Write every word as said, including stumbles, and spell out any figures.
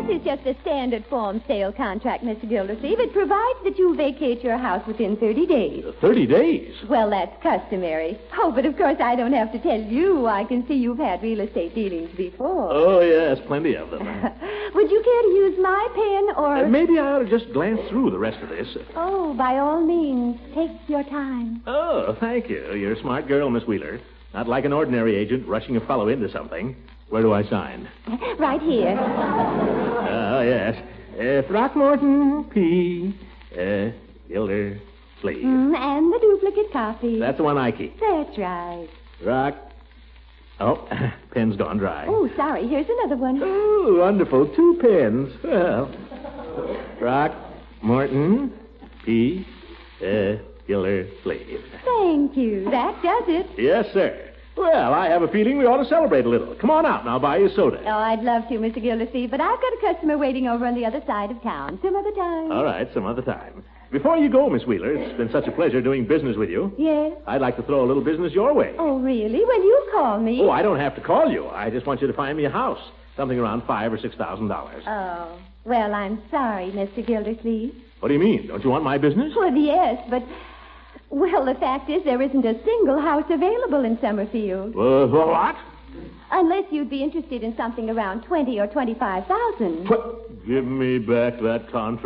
is just a standard form sale contract, Mister Gildersleeve. It provides that you vacate your house within thirty days. Uh, thirty days? Well, that's customary. Oh, but of course I don't have to tell you. I can see you've had real estate dealings before. Oh, yes, plenty of them. Would you care to use my pen or... Uh, maybe I ought to just glance through the rest of this. Oh, by all means, take your time. Oh, thank you. You're a smart girl, Miss Wheeler. Not like an ordinary agent rushing a fellow into something. Where do I sign? Right here. Oh, yes. Uh, Throckmorton P. Uh, Gilder Sleeve. Mm, and the duplicate copy. That's the one I keep. That's right. Rock. Oh, pen's gone dry. Oh, sorry. Here's another one. Oh, wonderful. Two pens. Well, Rock, Morton, P. Uh, Gilder Sleeve. Thank you. That does it. Yes, sir. Well, I have a feeling we ought to celebrate a little. Come on out and I'll buy you a soda. Oh, I'd love to, Mister Gildersleeve, but I've got a customer waiting over on the other side of town. Some other time. All right, some other time. Before you go, Miss Wheeler, it's been such a pleasure doing business with you. Yes? I'd like to throw a little business your way. Oh, really? Well, you call me. Oh, I don't have to call you. I just want you to find me a house. Something around five or six thousand dollars. Oh, well, I'm sorry, Mister Gildersleeve. What do you mean? Don't you want my business? Well, yes, but... Well, the fact is there isn't a single house available in Summerfield. Uh, what? Unless you'd be interested in something around twenty or twenty-five thousand. What? Give me back that contract.